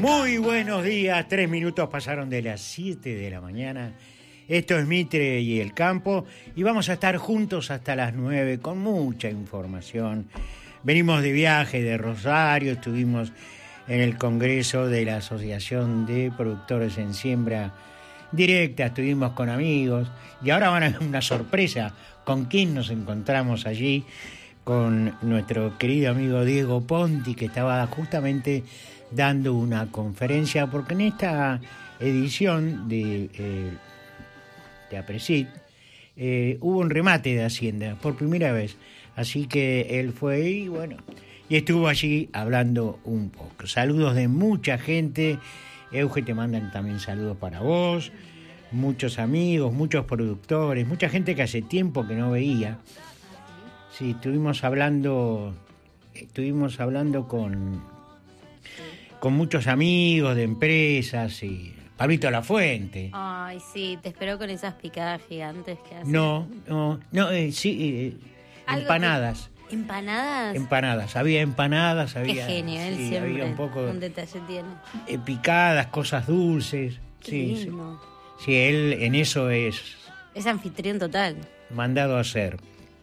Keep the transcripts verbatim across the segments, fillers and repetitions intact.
Muy buenos días, tres minutos pasaron de las siete de la mañana. Esto es Mitre y el Campo y vamos a estar juntos hasta las nueve con mucha información. Venimos de viaje de Rosario, estuvimos en el Congreso de la Asociación de Productores en Siembra Directa, estuvimos con amigos y ahora van a ver una sorpresa con quién nos encontramos allí, con nuestro querido amigo Diego Ponti, que estaba justamente dando una conferencia, porque en esta edición de, eh, de APRESID eh, hubo un remate de Hacienda por primera vez, así que él fue y bueno, y estuvo allí hablando un poco. Saludos de mucha gente. Euge, te mandan también saludos para vos, muchos amigos, muchos productores, mucha gente que hace tiempo que no veía. Sí, estuvimos hablando, estuvimos hablando con, con muchos amigos de empresas y Pablito Lafuente. Ay, sí, te espero con esas picadas gigantes que hacen. No, no, no, eh, sí, eh, empanadas. Que, ¿Empanadas? Empanadas, había empanadas, había... Qué genio, él sí, siempre había un poco... un detalle tiene. Eh, picadas, cosas dulces. Qué sí, lindo. Sí, sí, él en eso es... Es anfitrión total. Mandado a hacer.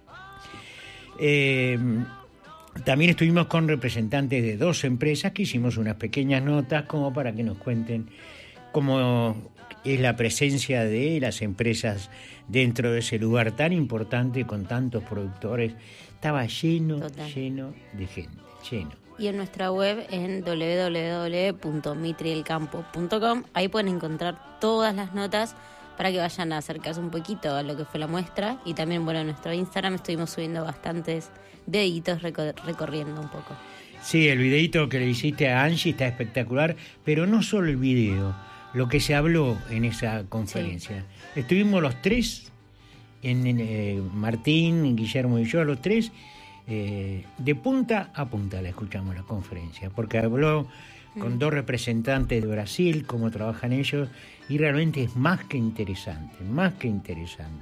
Eh, también estuvimos con representantes de dos empresas que hicimos unas pequeñas notas como para que nos cuenten cómo es la presencia de las empresas dentro de ese lugar tan importante con tantos productores. Estaba lleno, Total. lleno de gente, lleno. Y en nuestra web en doble u doble u doble u punto mitre y el campo punto com, ahí pueden encontrar todas las notas para que vayan a acercarse un poquito a lo que fue la muestra. Y también, bueno, en nuestro Instagram estuvimos subiendo bastantes videitos recor- recorriendo un poco. Sí, el videito que le hiciste a Angie está espectacular, pero no solo el video, lo que se habló en esa conferencia. Sí. Estuvimos los tres, en, en eh, Martín, Guillermo y yo, los tres, eh, de punta a punta la escuchamos la conferencia, porque habló con mm. dos representantes de Brasil, cómo trabajan ellos, y realmente es más que interesante, más que interesante.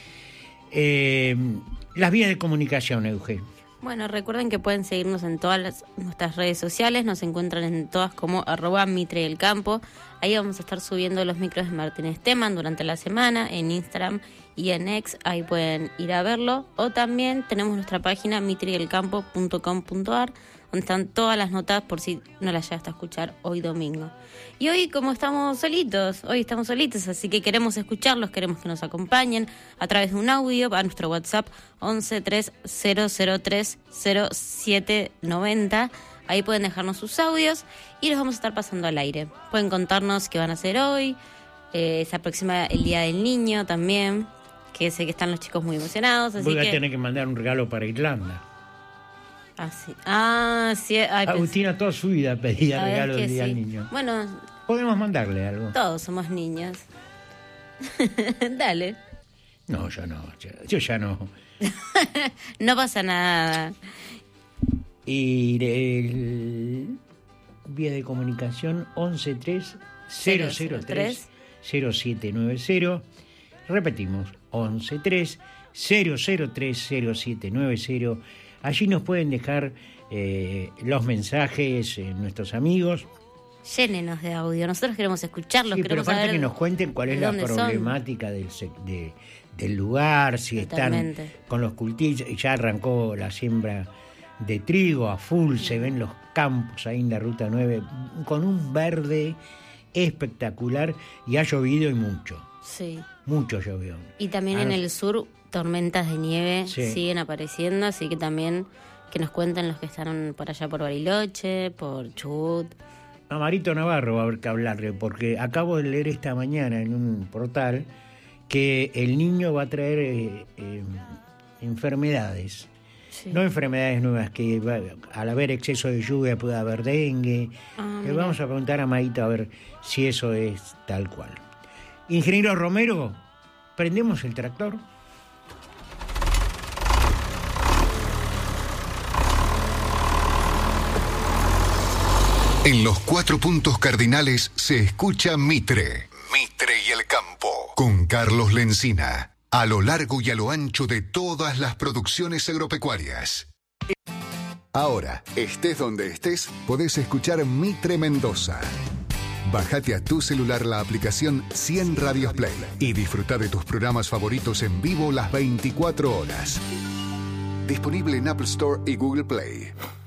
Eh, las vías de comunicación, Eugenio. Bueno, recuerden que pueden seguirnos en todas las, nuestras redes sociales, nos encuentran en todas como arroba Mitre del Campo. Ahí vamos a estar subiendo los micros de Martín Esteban durante la semana, en Instagram y en X, ahí pueden ir a verlo. O también tenemos nuestra página mitre y el campo punto com punto a r, donde están todas las notas por si no las llegaste a escuchar hoy domingo. Y hoy, como estamos solitos, hoy estamos solitos, así que queremos escucharlos, queremos que nos acompañen a través de un audio a nuestro WhatsApp once tres cero cero tres cero siete noventa. Ahí pueden dejarnos sus audios y los vamos a estar pasando al aire. Pueden contarnos qué van a hacer hoy, eh, se aproxima el Día del Niño también, que sé que están los chicos muy emocionados. Así Voy a que... tener que mandar un regalo para Irlanda. Ah, sí. Ah, sí. Ay, Agustina pensé... toda su vida pedía regalos del Día sí. del Niño. Bueno, podemos mandarle algo. Todos somos niños. Dale. No, yo no. Yo ya no. No pasa nada. Y el vía de comunicación once tres cero cero tres cero siete nueve cero. Repetimos, once tres cero cero tres cero siete nueve cero. Allí nos pueden dejar eh, los mensajes eh, nuestros amigos. Llénenos de audio, nosotros queremos escucharlos. Sí, queremos pero falta saber que nos cuenten cuál es la problemática del, de, del lugar, si Totalmente. Están con los cultivos. Ya arrancó la siembra de trigo a full, se ven los campos ahí en la Ruta nueve con un verde espectacular y ha llovido y mucho. Sí. Mucho llovió. Y también ah, en el sur tormentas de nieve sí. siguen apareciendo, así que también que nos cuenten los que están por allá por Bariloche, por Chubut. A Marito Navarro va a haber que hablarle, porque acabo de leer esta mañana en un portal que el niño va a traer eh, eh, enfermedades. Sí. No enfermedades nuevas, que va, al haber exceso de lluvia puede haber dengue. Ah, Le vamos a preguntar a Marito a ver si eso es tal cual. Ingeniero Romero, ¿prendemos el tractor? En los cuatro puntos cardinales se escucha Mitre. Mitre y el Campo. Con Carlos Lencina. A lo largo y a lo ancho de todas las producciones agropecuarias. Ahora, estés donde estés, podés escuchar Mitre Mendoza. Bájate a tu celular la aplicación cien Radios Play y disfruta de tus programas favoritos en vivo las veinticuatro horas. Disponible en Apple Store y Google Play.